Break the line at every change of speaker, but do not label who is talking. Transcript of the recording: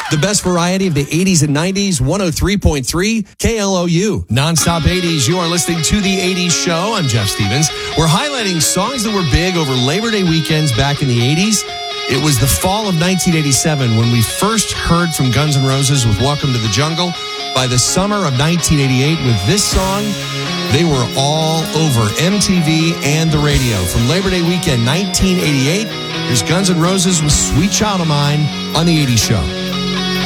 The best variety of the 80s and 90s, 103.3 KLOU. Nonstop 80s, you are listening to The 80s Show. I'm Jeff Stevens. We're highlighting songs that were big over Labor Day weekends back in the 80s. It was the fall of 1987 when we first heard from Guns N' Roses with Welcome to the Jungle. By the summer of 1988, with this song, they were all over MTV and the radio. From Labor Day weekend 1988, here's Guns N' Roses with Sweet Child of Mine on The 80s Show.